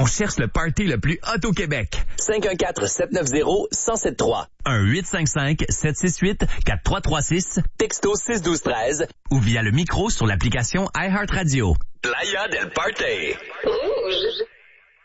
On cherche le party le plus hot au Québec. 514-790-1073. 1-855-768-4336. Texto 61213. Ou via le micro sur l'application iHeartRadio. Playa del Party. Rouge.